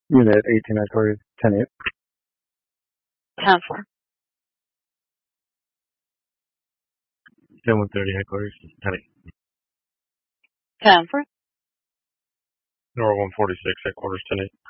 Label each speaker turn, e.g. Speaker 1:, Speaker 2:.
Speaker 1: Unit 18 headquarters, 10-8.
Speaker 2: 10-4.
Speaker 3: 10-130 headquarters, 10-8.
Speaker 2: 10-4.
Speaker 3: Nora 146 headquarters, 10-8.